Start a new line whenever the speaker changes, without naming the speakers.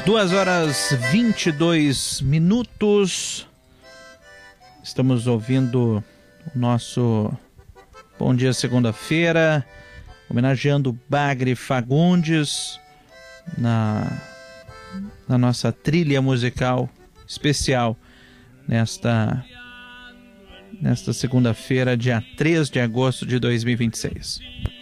2h22. Estamos ouvindo o nosso Bom Dia Segunda-feira, homenageando Bagre Fagundes na nossa trilha musical especial nesta segunda-feira, dia 3 de agosto de 2026.